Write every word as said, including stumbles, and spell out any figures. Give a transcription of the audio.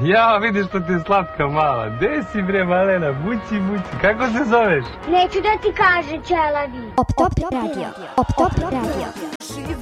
Ja, vidiš što ti je slatka mala. Gde si bre, malena? Buci, buci. Kako se zoveš? Neću da ti kaže, ćelavi. Op Top Radio. Op Top Radio.